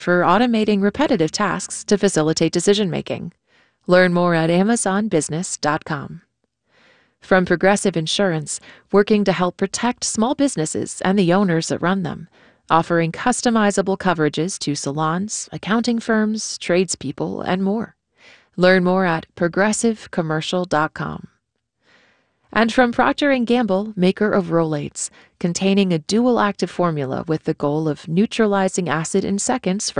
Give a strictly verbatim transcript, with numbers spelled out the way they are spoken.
for automating repetitive tasks to facilitate decision-making. Learn more at amazon business dot com. From Progressive Insurance, working to help protect small businesses and the owners that run them, offering customizable coverages to salons, accounting firms, tradespeople, and more. Learn more at progressive commercial dot com. And from Procter and Gamble, maker of Rolaids, containing a dual active formula with the goal of neutralizing acid in seconds